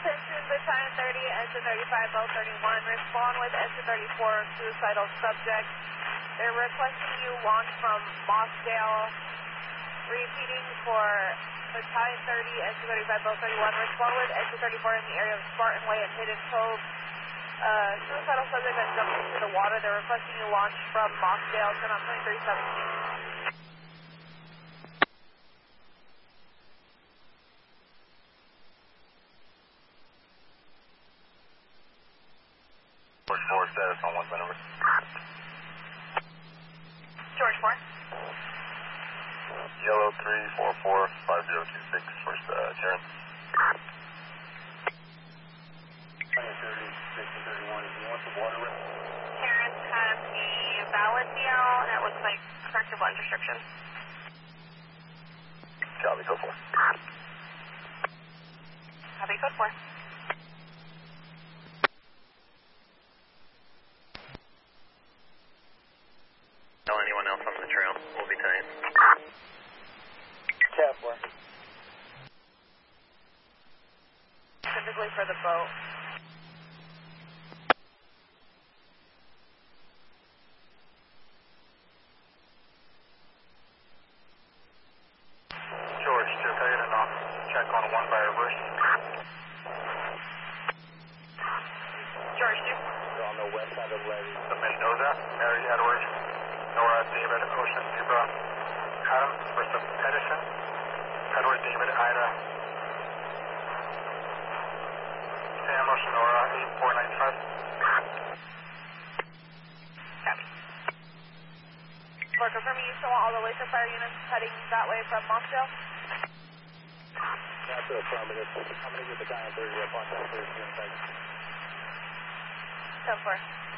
Attention, Battalion 30, Engine 35, Bell 31. Respond with Engine 34, suicidal subject. They're requesting you launch from Mossdale. Repeating for Battalion 30, Engine 35, Bell 31. Respond with Engine 34 in the area of Spartan Way and Hidden Cove. Suicidal subject that jumped into the water. They're requesting you launch from Mossdale. Turn on 2317. George 4, status on 1 number. George 4. Yellow 3445026, first Terrence. 30, 31, is north of water. Terrence has a valid DL that looks like corrective blood restriction. Copy, code 4. Copy, code 4. Tell anyone else on the trail. We'll be tight. Cat 4. Specifically for the boat. George, just ahead and on check on 1 by reverse. George 2. They're on the west side of the levee. The Mendoza, Mary Edward, Nora David, Ocean Zebra, Adam, versus Edison, Edward David, Ida, Sam, Ocean Nora, 8495. Copy. For confirming, you still want all the laser fire units heading that way from Mossdale? That's the affirmative. I'm going to get the Battalion 30 up on that 30 in a second. 10-4.